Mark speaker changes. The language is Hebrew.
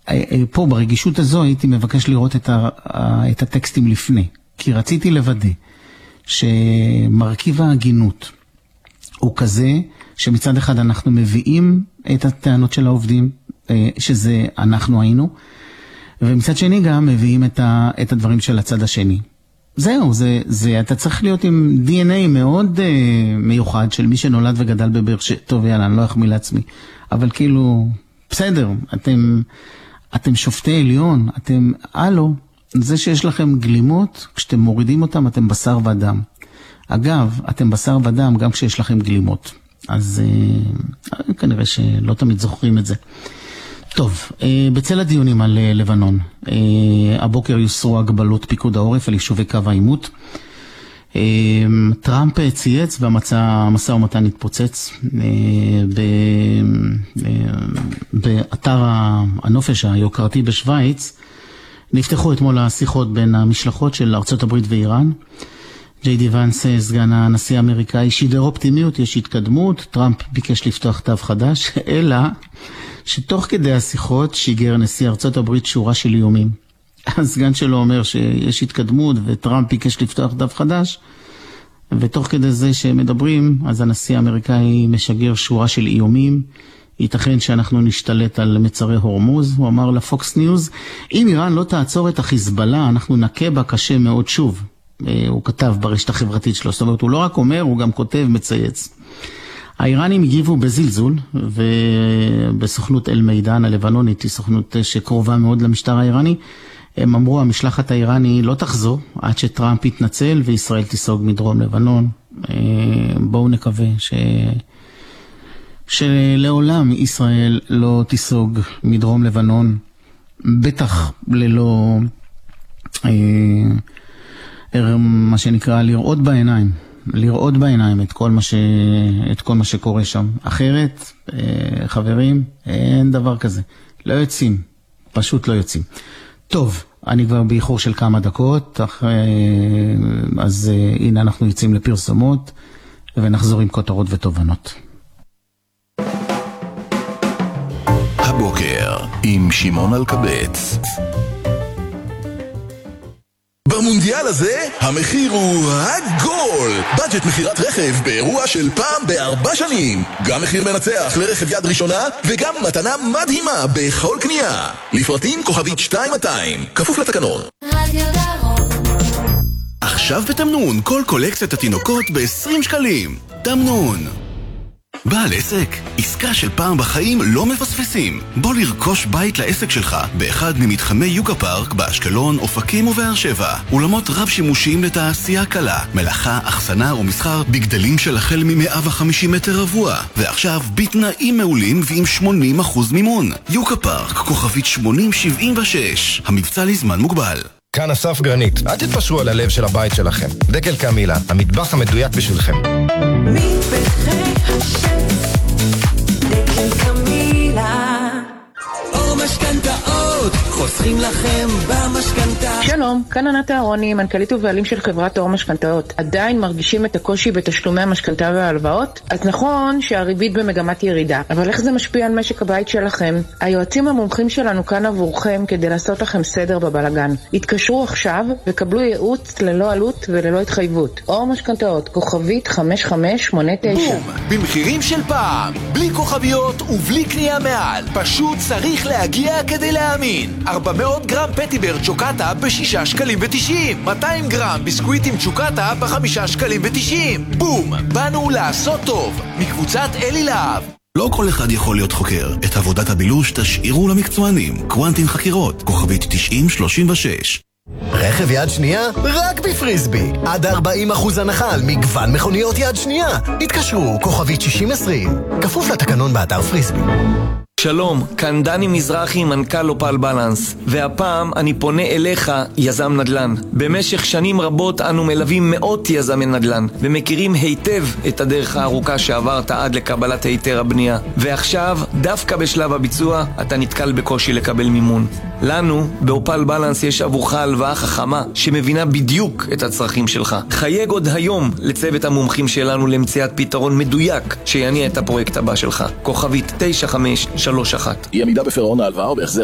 Speaker 1: פה ברגישות הזו הייתי מבקש לראות את הטקסטים לפני, כי רציתי לוודא שמרכיב ההגינות הוא כזה שמצד אחד אנחנו מביאים את הטענות של העובדים, שזה אנחנו היינו, ומצד שני גם מביאים את הדברים של הצד השני. זהו, אתה צריך להיות עם DNA מאוד מיוחד של מי שנולד וגדל בבאר שבע. טוב, יאללה, אני לא אחמיא לעצמי. אבל כאילו, בסדר, אתם שופטי עליון, זה שיש לכם גלימות, כשאתם מורידים אותם, אתם בשר ודם. אגב, אתם בשר ודם גם כשיש לכם גלימות. אז כנראה שלא תמיד זוכרים את זה. טוב, בצל הדיונים על לבנון, הבוקר יוסרו הגבלות פיקוד העורף על יישובי קו העימות. טראמפ צייץ והמשא ומתן התפוצץ. באתר הנופש היוקרתי בשוויץ נפתחו אתמול השיחות בין המשלחות של ארצות הברית ואיראן. ג'יי די ונס, סגן הנשיא האמריקאי, שידר אופטימיות, יש התקדמות. טראמפ ביקש לפתוח תו חדש, אלא שתוך כדי השיחות שיגר נשיא ארצות הברית שורה של איומים. הסגן שלו אומר שיש התקדמות וטראמפ ביקש לפתוח דף חדש, ותוך כדי זה שמדברים, אז הנשיא האמריקאי משגר שורה של איומים. ייתכן שאנחנו נשתלט על מצרי הורמוז. הוא אמר לפוקס ניוז, אם איראן לא תעצור את החיזבאללה, אנחנו נכה בה קשה מאוד שוב. הוא כתב ברשת החברתית שלו, זאת אומרת, הוא לא רק אומר, הוא גם כותב, מצייץ. האיראנים הגיבו בזלזול, ובסוכנות אל-מידן הלבנונית, היא סוכנות שקרובה מאוד למשטר האיראני, הם אמרו, המשלחת האיראני לא תחזור, עד שטראמפ יתנצל וישראל תיסוג מדרום לבנון. בואו נקווה שלעולם ישראל לא תיסוג מדרום לבנון, בטח ללא מה שנקרא לראות בעיניים את כל מה שקורה שם. אחרת, חברים, אין דבר כזה. לא יוצאים, פשוט לא יוצאים. טוב, אני כבר באיחור של כמה דקות, אז הנה אנחנו יוצאים לפרסומות ונחזור עם כותרות ותובנות.
Speaker 2: הבוקר עם שמעון אלקבץ. במונדיאל הזה המחיר הוא הגול. בדג'ט מחירת רכב באירוע של פעם ב4 שנים. גם מחיר מנצח לרכב יד ראשונה וגם מתנה מדהימה בכל קנייה. לפרטים כוכבית 2200, כפוף לתקנון. עכשיו בתמנון כל קולקציית התינוקות ב20 שקלים. תמנון. בעל עסק, עסקה של פעם בחיים לא מפספסים. בוא לרכוש בית לעסק שלך באחד ממתחמי יוקה פארק באשקלון, אופקים ובאר שבע. אולמות רב שימושיים לתעשייה קלה, מלאכה, אחסנה ומסחר בגדלים של החל מ-150 מטר רבוע. ועכשיו בתנאים מעולים ועם 80% מימון. יוקה פארק, כוכבית 8076. המבצע לזמן מוגבל.
Speaker 3: כאן אסף גרנית, אל תתפשרו על הלב של הבית שלכם. דקל קמילה, המטבח המדויק בשבילכם.
Speaker 4: מטבחי השף, דקל קמילה. או משכנתאות, חוסכים לכם במשכנתה.
Speaker 5: שלום, כאן ענת אהרוני, מנכ"לית ובעלים של חברת אור משכנתאות. עדיין מרגישים את הקושי בתשלומי המשכנתה וההלוואות? אז נכון שהריבית במגמת ירידה, אבל איך זה משפיע על משק הבית שלכם? היועצים המומחים שלנו כאן עבורכם כדי לעשות לכם סדר בבלגן. התקשרו עכשיו וקבלו ייעוץ ללא עלות וללא התחייבות. אור משכנתאות, כוכבית 5589.
Speaker 6: בום, במחירים של פעם, בלי כוכביות ובלי קנייה מעל. פשוט צריך להגיע כדי להאמין. 400 גרם פטיברד צ'וקטה ב6 שקלים ו90. 200 גרם ביסקוויטים צ'וקטה ב5 שקלים ו90. בום, באנו לעשות טוב. מקבוצת אלי להב.
Speaker 2: לא כל אחד יכול להיות חוקר. את עבודת הבילוש תשאירו למקצוענים. קוונטין חקירות, כוכבית 9036.
Speaker 7: רכב יד שנייה? רק בפריסבי. עד 40% הנחה על מגוון מכוניות יד שנייה. התקשרו, כוכבית 6020. כפוף לתקנון באתר פריסבי.
Speaker 8: שלום, כאן דני מזרחי, מנכ"ל אופל בלנס, והפעם אני פונה אליך, יזם נדל"ן. במשך שנים רבות אנו מלווים מאות יזמי נדל"ן, ומכירים היטב את הדרך הארוכה שעברת עד לקבלת היתר הבנייה. ועכשיו, דווקא בשלב הביצוע, אתה נתקל בקושי לקבל מימון. לנו, באופל בלנס, יש עבורך הלוואה חכמה, שמבינה בדיוק את הצרכים שלך. חייג עוד היום לצוות המומחים שלנו למציאת פתרון מדויק, שיניע את הפרויקט הבא שלך. כוכבית 9531.
Speaker 2: אי עמידה בפירעון ההלוואה או בהחזר